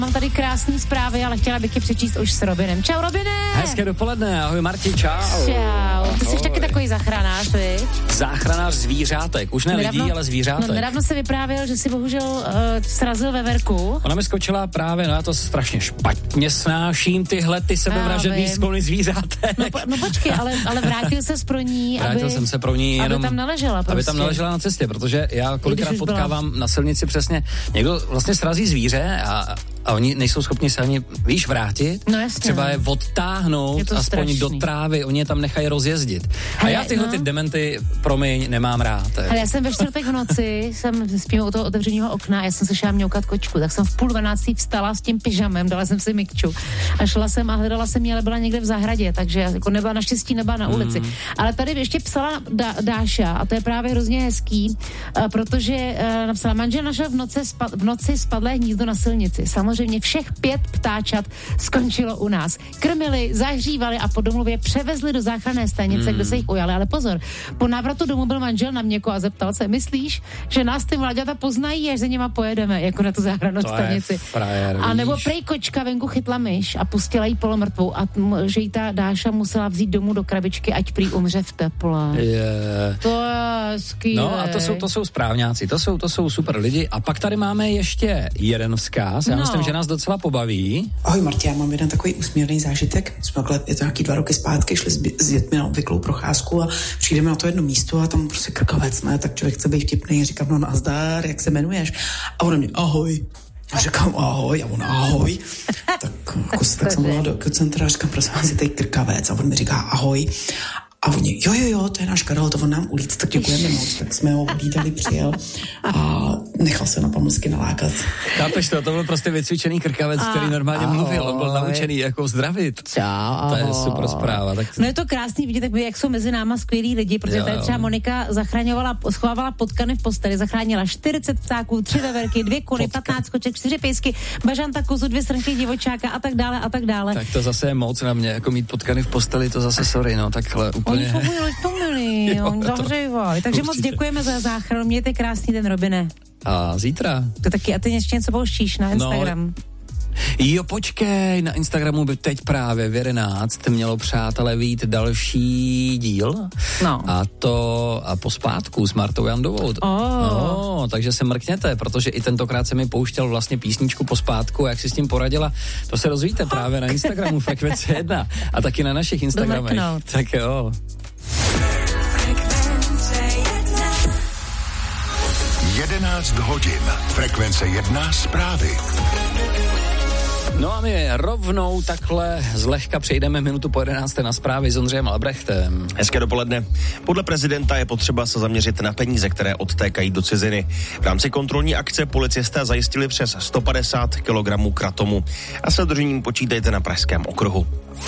Mám tady krásné zprávy, ale chtěla bych je přečíst už s Robinem. Čau, Robine! Hezké dopoledne, ahoj Marti, čau. Čau, ty jsi taky takový záchranář, viď? Záchranář zvířátek, už ne lidí, ale zvířátek. No, nedávno se vyprávěl, že si bohužel srazil veverku. Ona mi skočila právě, já to strašně špatně snáším, tyhle ty sebevražedný sklony zvířátek. No počkej, ale vrátil ses pro ní, jsem se pro ní jenom, aby tam neležela prostě. Aby tam neležela na cestě, protože já kolikrát potkávám na silnici přesně, někdo vlastně srazí zvíře a oni nejsou schopni se ani, víš, vrátit. No jasně. Třeba je odtáhnout aspoň strašný. Do trávy, oni je tam nechají rozjezdit. A já tyhle ty dementy, promiň, nemám rád. Ale já jsem ve čtvrtek v noci, jsem spím u toho otevřeného okna, já jsem se šla mňoukat kočku, tak jsem v 11:30 vstala s tím pyžamem, dala jsem si mikču a šla jsem a hledala jsem ji, ale byla někde v zahradě, takže jako nebyla, naštěstí nebyla na ulici. Ale tady ještě psala Dáša a to je právě hrozně hezký, protože napsala, manžel našel v noci spadlé hnízdo na silnici. Samozřejmě všech 5 ptáčat skončilo u nás. Krmili, zahřívali a po domluvě převezli do záchranné stanice, kde se jich ujali. Ale pozor, po návratu domů byl manžel na měko a zeptal se, myslíš, že nás ty mlaďata poznají, až za něma pojedeme, jako na tu záchrannou stanici. A nebo prej kočka venku chytla myš a pustila jí polomrtvou a že jí ta Dáša musela vzít domů do krabičky, ať prý umře v teple. To je skvělé. No a to jsou správňáci, to jsou super lidi. A pak tady máme ještě jeden vzkaz, já myslím, že nás docela pobaví. Ahoj Martě, já mám jeden takový úsměvný zážitek. Jsme je to nějaký 2 roky zpátky, šli s dětmi na obvyklou procházku a přijdeme na to jedno místo a tam prostě krkavec, ne? Tak člověk chce být vtipný, říkám, no nazdar, jak se jmenuješ? A on mě, ahoj. Já říkám ahoj a on ahoj. Tak jsem volala do centra a říkám, prosím vás, je tady krkavec a on mi říká ahoj. A oni, jo, to je náš Karel, to on nám ulíc, tak děkujeme moc. Tak jsme ho odjídali, přijel a nechal se na pomlsky nalákat. Chápeš to byl prostě vycvičený krkavec, který normálně mluvil, on byl naučený jako zdravit. Čau. To je super zpráva. Tak... No je to krásný vidět, jak jsou mezi náma skvělí lidi, protože tady třeba Monika schovávala potkany v posteli, zachránila 40 ptáků, 3 veverky, 2 kuly, 15 koček, 4 pejsky, bažanta, kozu, 2 srnky divočáka a tak dále a tak dále. Tak to zase je moc na mě, jako mít potkany v posteli, to zase sorry, no takhle úplně. Oni fungují, oni zahřejvali. Takže moc děkujeme za záchranu, mějte krásný den, Robine. A zítra. To taky, a ty ještě něco pouštíš na Instagram. No. Jo, počkej, na Instagramu by teď právě v 11 mělo, přátelé, vyjít další díl. No. A pospátku s Martou Jandovou. No, takže se mrkněte, protože i tentokrát se mi pouštěl vlastně písničku pospátku, jak si s tím poradila, to se dozvíte právě na Instagramu Frekvence 1 a taky na našich Instagramech. Tak jo. 11 hodin. Frekvence 1 zprávy. No a my rovnou takhle zlehka přejdeme minutu po 11 na zprávy s Ondřejem Albrechtem. Hezké dopoledne. Podle prezidenta je potřeba se zaměřit na peníze, které odtékají do ciziny. V rámci kontrolní akce policisté zajistili přes 150 kg kratomu. A se držením počítejte na Pražském okruhu.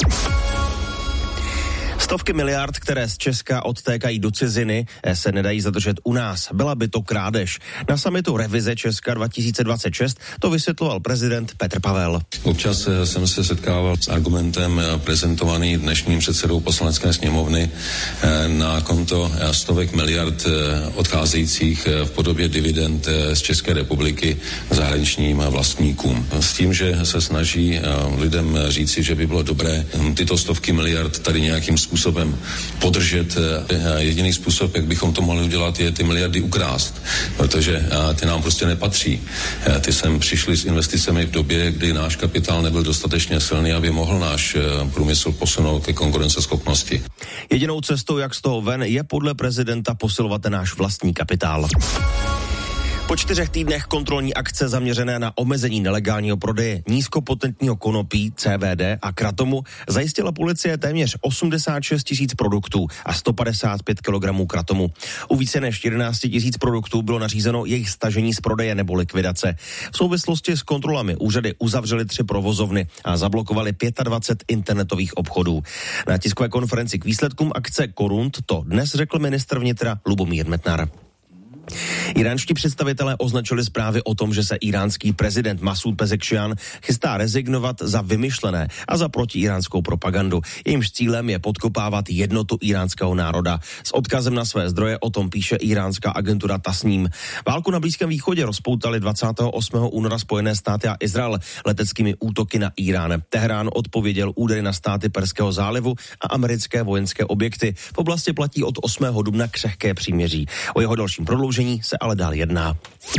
Stovky miliard, které z Česka odtékají do ciziny, se nedají zadržet u nás. Byla by to krádež. Na summitu Revize Česka 2026 to vysvětloval prezident Petr Pavel. Občas jsem se setkával s argumentem prezentovaný dnešním předsedou Poslanecké sněmovny na konto stovek miliard odcházejících v podobě dividend z České republiky zahraničním vlastníkům. S tím, že se snaží lidem říci, že by bylo dobré tyto stovky miliard tady nějakým způsobem podržet. Jediný způsob, jak bychom to mohli udělat, je ty miliardy ukrást, protože ty nám prostě nepatří. Ty sem přišly s investicemi v době, kdy náš kapitál nebyl dostatečně silný, aby mohl náš průmysl posunout ke konkurenceschopnosti. Jedinou cestou, jak z toho ven, je podle prezidenta posilovat náš vlastní kapitál. Po 4 týdnech kontrolní akce zaměřené na omezení nelegálního prodeje nízkopotentního konopí, CBD a kratomu zajistila policie téměř 86 000 produktů a 155 kg kratomu. U více než 11 000 produktů bylo nařízeno jejich stažení z prodeje nebo likvidace. V souvislosti s kontrolami úřady uzavřely 3 provozovny a zablokovali 25 internetových obchodů. Na tiskové konferenci k výsledkům akce Korunt to dnes řekl ministr vnitra Lubomír Metnar. Iránští představitelé označili zprávy o tom, že se iránský prezident Masud Pezeshkian chystá rezignovat za vymyšlené a za protiiránskou propagandu. Jejímž cílem je podkopávat jednotu iránského národa. S odkazem na své zdroje o tom píše iránská agentura Tasním. Válku na Blízkém východě rozpoutali 28. února Spojené státy a Izrael leteckými útoky na Irán. Teherán odpověděl údery na státy Perského zálivu a americké vojenské objekty. V oblasti platí od 8. dubna křehké příměří. O jeho dalším prodloužení se ale dál jedná.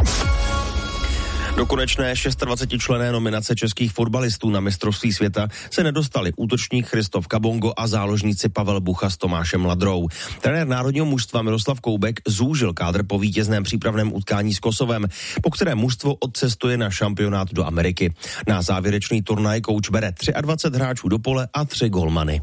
Do konečné 26členné nominace českých fotbalistů na mistrovství světa se nedostali útočník Christoph Kabongo a záložníci Pavel Bucha s Tomášem Ladrou. Trenér národního mužstva Miroslav Koubek zúžil kádr po vítězném přípravném utkání s Kosovem, po kterém mužstvo odcestuje na šampionát do Ameriky. Na závěrečný turnaj kouč bere 23 hráčů do pole a 3 golmany.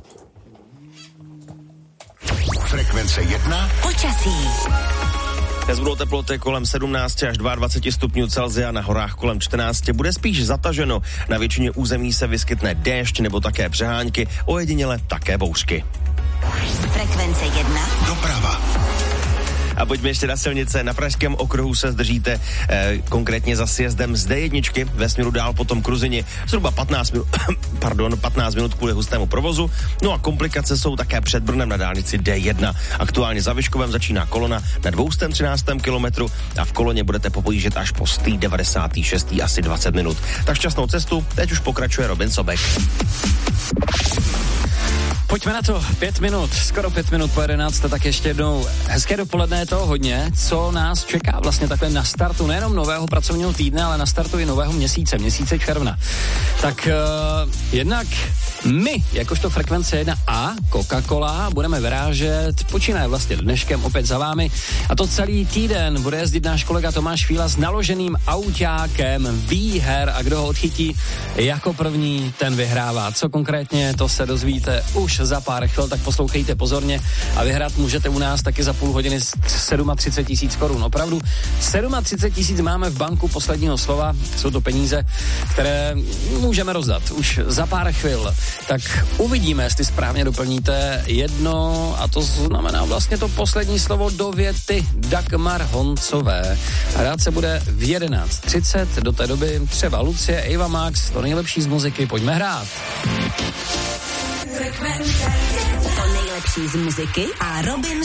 Frekvence 1. Počasí. Dnes budou teploty kolem 17 až 22 stupňů Celsia, na horách kolem 14. Bude spíš zataženo, na většině území se vyskytne déšť nebo také přehánky, ojediněle také bouřky. Frekvence 1. Doprava. A pojďme ještě na silnice. Na Pražském okruhu se zdržíte konkrétně za sjezdem z D1 ve směru dál potom k Ruzyni. Zhruba 15 minut kvůli hustému provozu. No a komplikace jsou také před Brnem na dálnici D1. Aktuálně za Vyškovem začíná kolona na 213. kilometru a v koloně budete popojíždět až po 196. asi 20 minut. Tak šťastnou cestu, teď už pokračuje Robin Sobek. Pojďme na to, 5 minut, skoro 5 minut po 11, tak ještě jednou hezké dopoledne, je toho hodně, co nás čeká vlastně takhle na startu nejenom nového pracovního týdne, ale na startu i nového měsíce června. Tak jednak my, jakožto Frekvence 1 a Coca-Cola, budeme vyrážet, počínaje vlastně dneškem opět za vámi, a to celý týden bude jezdit náš kolega Tomáš Fíla s naloženým autákem výher, a kdo ho odchytí jako první, ten vyhrává. Co konkrétně, to se dozvíte už za pár chvil, tak poslouchejte pozorně a vyhrát můžete u nás taky za půl hodiny 37 000 korun. Opravdu 37 000 máme v banku posledního slova, jsou to peníze, které můžeme rozdat už za pár chvil. Tak uvidíme, jestli správně doplníte jedno, a to znamená vlastně to poslední slovo do věty Dagmar Honcové. Hrát se bude v 11:30, do té doby třeba Lucie, Eva Max, to nejlepší z muziky, pojďme hrát. To nejlepší z muziky a Robin